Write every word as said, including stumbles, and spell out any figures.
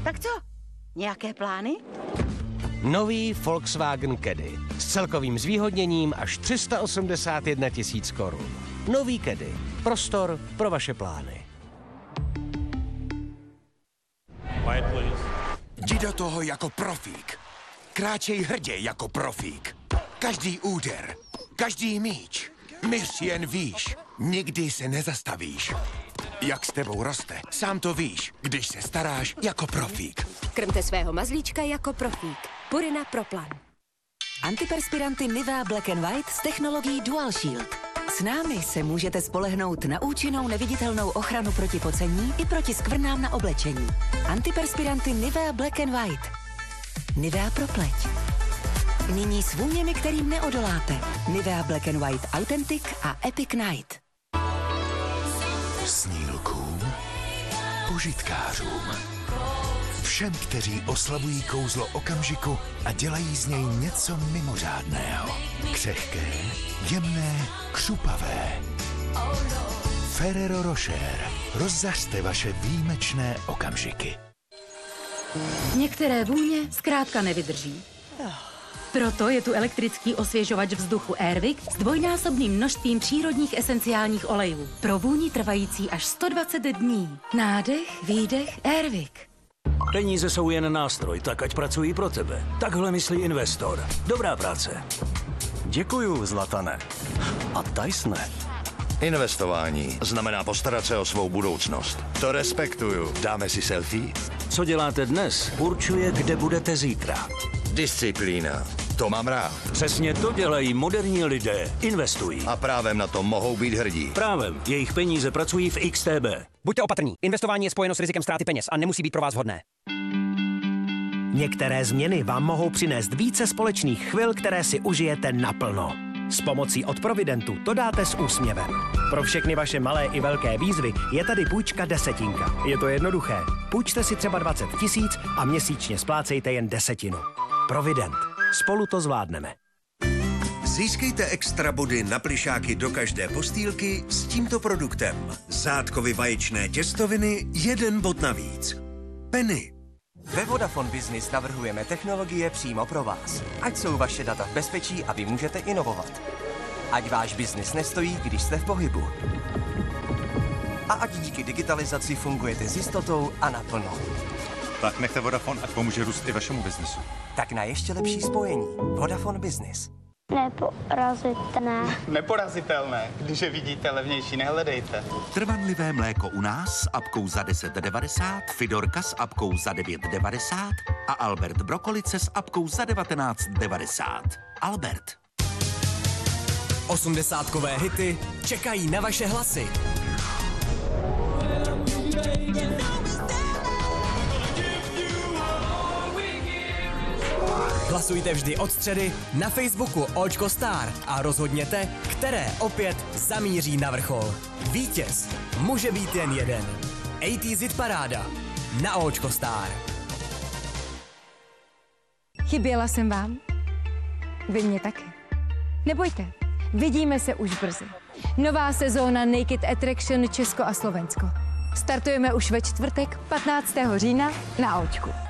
Tak co? Nějaké plány? Nový Volkswagen Caddy s celkovým zvýhodněním až tři sta osmdesát jedna tisíc korun. Nový Caddy. Prostor pro vaše plány. Jdi do toho jako profík. Kráčej hrdě jako profík. Každý úder, každý míč. Myř jen výš. Nikdy se nezastavíš. Jak s tebou roste, sám to víš, když se staráš jako profík. Krmte svého mazlíčka jako profík. Purina Pro Plan. Antiperspiranty Nivea Black and White s technologií Dual Shield. S námi se můžete spolehnout na účinnou neviditelnou ochranu proti pocení i proti skvrnám na oblečení. Antiperspiranty Nivea Black and White. Nivea pro pleť. Nyní s vůněmi, kterým neodoláte. Nivea Black and White Authentic a Epic Night. Snílkům, požitkářům, všem, kteří oslavují kouzlo okamžiku a dělají z něj něco mimořádného. Křehké, jemné, křupavé. Ferrero Rocher. Rozzařte vaše výjimečné okamžiky. Některé vůně zkrátka nevydrží. Proto je tu elektrický osvěžovač vzduchu Airwick s dvojnásobným množstvím přírodních esenciálních olejů. Pro vůni trvající až sto dvacet dní. Nádech, výdech, Airwick. Peníze jsou jen nástroj, tak ať pracují pro tebe. Takhle myslí investor. Dobrá práce. Děkuju, Zlatane. A Tysone. Investování znamená postarat se o svou budoucnost. To respektuju. Dáme si selfie? Co děláte dnes, určuje, kde budete zítra. Disciplína. To mám rád. Přesně to dělají moderní lidé. Investují. A právem na to mohou být hrdí. Právem. Jejich peníze pracují v X T B. Buďte opatrní. Investování je spojeno s rizikem ztráty peněz a nemusí být pro vás vhodné. Některé změny vám mohou přinést více společných chvil, které si užijete naplno. S pomocí od Providentu to dáte s úsměvem. Pro všechny vaše malé i velké výzvy je tady půjčka desetinka. Je to jednoduché. Půjčte si třeba dvacet tisíc a měsíčně splácejte jen desetinu. Provident. Spolu to zvládneme. Získejte extra body na plišáky do každé postýlky s tímto produktem. Zátkovy vaječné těstoviny, jeden bod navíc. Penny. Ve Vodafone Business navrhujeme technologie přímo pro vás. Ať jsou vaše data v bezpečí a vy můžete inovovat. Ať váš biznis nestojí, když jste v pohybu. A ať díky digitalizaci fungujete s jistotou a naplno. Tak nechte Vodafone, ať pomůže růst i vašemu biznesu. Tak na ještě lepší spojení. Vodafone Business. Neporazitelné. Neporazitelné. Když je vidíte levnější, nehledejte. Trvanlivé mléko u nás s apkou za deset devadesát, Fidorka s apkou za devět devadesát a Albert Brokolice s apkou za devatenáct devadesát. Albert. Osmdesátkové hity čekají na vaše hlasy. Hlasujte vždy od středy na Facebooku Očko Star a rozhodněte, které opět zamíří na vrchol. Vítěz může být jen jeden. osmdesátková hit paráda na Očko Star. Chyběla jsem vám? Vy mě taky. Nebojte, vidíme se už brzy. Nová sezóna Naked Attraction Česko a Slovensko. Startujeme už ve čtvrtek patnáctého října na Očku.